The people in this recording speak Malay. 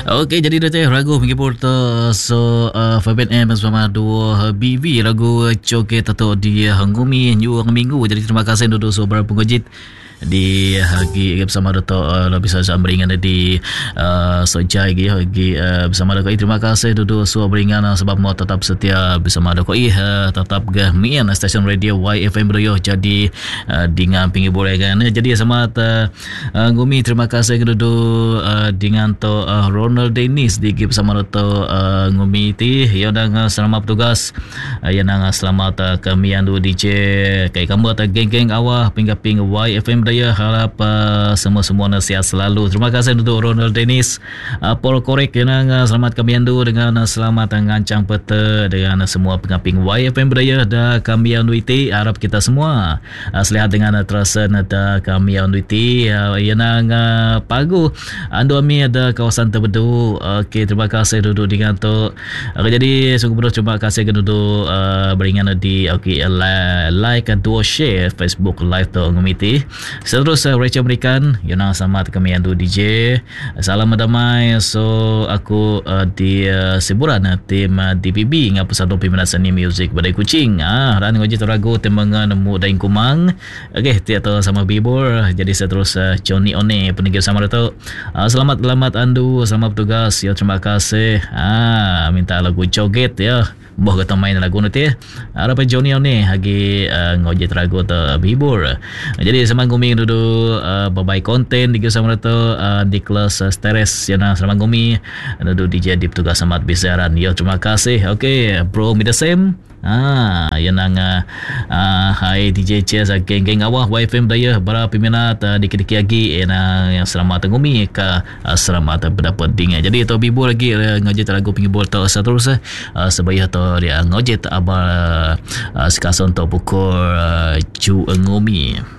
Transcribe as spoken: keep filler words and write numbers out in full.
Okey, jadi dah teh ragu pergi porto so uh, Fabian M bersama dua B V ragu coket atau di Hanggumi New Minggu. Jadi terima kasih duduk so berapa pengojit di hagi bersama Dato' uh, lebih saja beringan di uh, sojai gi hagi uh, bersama Dato' terima kasih duduk so beringan uh, sebab mau tetap setia bersama Dato' uh, tetap gamian stesen radio Y F M Royo jadi uh, dengan pinggir boleh kan jadi sama uh, uh, Gumi terima kasih duduk uh, dengan to uh, Ronald Dennis di bersama Dato' uh, Gumi ti yang dah selamat bertugas uh, yang dah selamat uh, kami andu D J kai kamu atau geng-geng awah pinggaping Y F M Daya harap uh, semua-semua nasihat selalu. Terima kasih untuk Ronald Dennis. Uh, Paul Korek yang uh, selamat kami andu dengan uh, selamat uh, ngancang peta dengan uh, semua pengaping Y F M Daya dan kami andu iti harap kita semua uh, selihat dengan uh, terasan ada kami andu iti uh, yang uh, pagu andu ami ada kawasan terbedu. Okey, terima kasih duduk dengan tu. Uh, jadi sungguh betul terima kasih duduk uh, beringan di okey uh, like and do share Facebook live tu ngumiti. Seterus uh, Rachel berikan Yona selamat kami andu D J salam damai so aku uh, di uh, seburan uh, tim uh, D P B ngapa satu peminat seni muzik badai kucing ah dan ngoji teragu temangan nemu daing kumang okey tiap tu sama bibur jadi seterus uh, Johnny One peninggal sama Dato' uh, selamat selamat andu selamat bertugas ya terima kasih ah minta lagu joget ya boh kata main lagu nanti harap Johnny One hagi uh, ngoji teragu tu bibur jadi sama Gumi duduk uh, babai konten di sama Dato' uh, di kelas uh, Steres yang sama Gumi duduk di jadi petugas amat besaran ya terima kasih okey bro me the same ah yang nang uh, uh, hai D J Chess uh, geng-geng awah Y F M Daya para peminat uh, dikit-dikit lagi yang, uh, yang selamat Gumi ke uh, selamat berdapat dingin jadi itu bibu lagi uh, ngojit lagu pinggir bol tu seterusnya uh, sebaya tu dia ngojit abal uh, uh, sekason tu pukul uh, cu ngumi